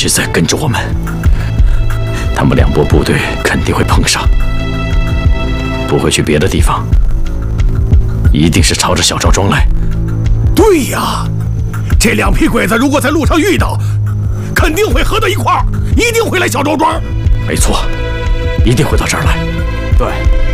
直在跟着我们，他们两拨部队肯定会碰上，不会去别的地方，一定是朝着小赵庄来。 对呀，这两批鬼子如果在路上遇到，肯定会合到一块儿，一定会来小赵庄。 没错，一定会到这儿来。 对。